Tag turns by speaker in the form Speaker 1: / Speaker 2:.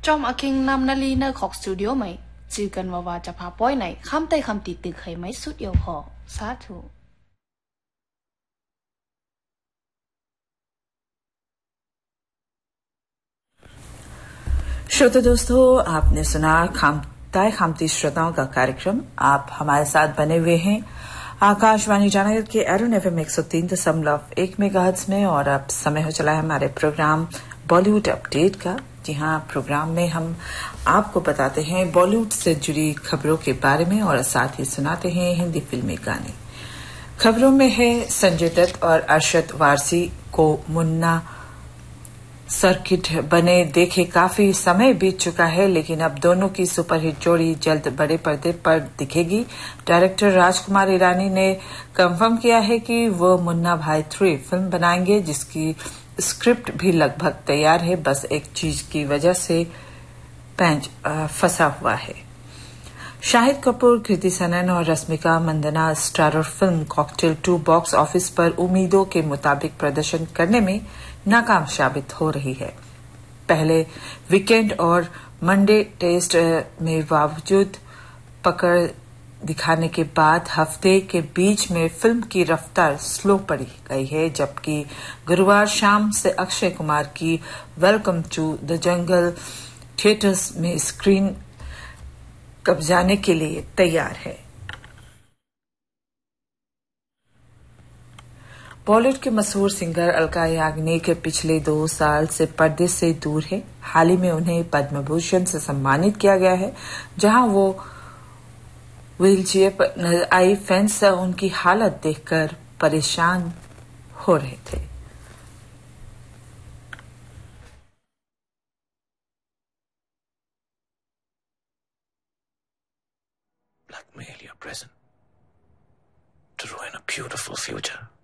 Speaker 1: จอมอคิงนำนาลีเนอร์ของสตูดิโอไหมจือกันว่าจะพาป้อยไหนคำไต่คำติดตึกให้ไหมสุดเดียวพอสาธุ
Speaker 2: श्रोता दोस्तों, आपने सुना खामती श्रोताओं का कार्यक्रम। आप हमारे साथ बने हुए हैं आकाशवाणी जानागर के एरन एफएम 103.1 मेगाहर्ट्ज में और अब समय हो चला है हमारे प्रोग्राम बॉलीवुड अपडेट का। जी हाँ, प्रोग्राम में हम आपको बताते हैं बॉलीवुड से जुड़ी खबरों के बारे में और साथ ही सुनाते हैं हिंदी फिल्मी गाने। खबरों में है संजय दत्त और अरशद वारसी को मुन्ना सर्किट बने देखे काफी समय बीत चुका है, लेकिन अब दोनों की सुपरहिट जोड़ी जल्द बड़े पर्दे पर दिखेगी। डायरेक्टर राजकुमार ईरानी ने कंफर्म किया है कि वो मुन्ना भाई 3 फिल्म बनाएंगे, जिसकी स्क्रिप्ट भी लगभग तैयार है। बस एक चीज की वजह से पेंच फंसा हुआ है। शाहिद कपूर, कृति सनन और Rashmika Mandanna starrer film cocktail 2 box office पर उम्मीदों के मुताबिक प्रदर्शन करने में नाकाम साबित हो रही है। पहले वीकेंड और मंडे टेस्ट में बावजूद पकड़ दिखाने के बाद हफ्ते के बीच में फिल्म की रफ्तार स्लो पड़ी गई है, जबकि गुरुवार शाम से अक्षय कुमार की welcome to the jungle theatres में स्क्रीन कब्जाने के लिए तैयार है। बॉलीवुड के मशहूर सिंगर अलका याग्निक पिछले 2 साल से पर्दे से दूर है। हाल ही में उन्हें पद्म भूषण से सम्मानित किया गया है, जहां वो व्हीलचेयर पर नजर आई। फैंस उनकी हालत देखकर परेशान हो रहे थे।
Speaker 3: Blackmail your present to ruin a beautiful future.